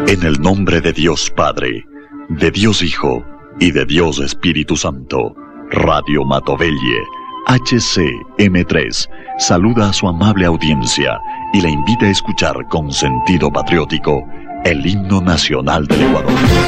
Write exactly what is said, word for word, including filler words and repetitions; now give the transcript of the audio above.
En el nombre de Dios Padre, de Dios Hijo y de Dios Espíritu Santo, Radio Matovelle, H C M tres, saluda a su amable audiencia y le invita a escuchar con sentido patriótico el himno nacional del Ecuador.